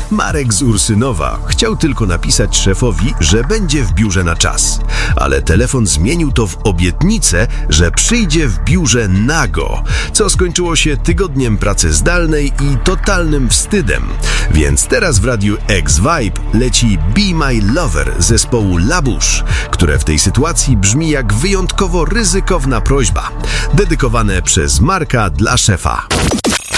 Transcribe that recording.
Marek z Ursynowa chciał tylko napisać szefowi, że będzie w biurze na czas. Ale telefon zmienił to w obietnicę, że przyjdzie w biurze nago, co skończyło się tygodniem pracy zdalnej i totalnym wstydem. Więc teraz w radiu X-Vibe leci Be My Lover zespołu La Bouche, które w tej sytuacji brzmi jak wyjątkowo ryzykowna prośba, dedykowane przez Marka dla szefa.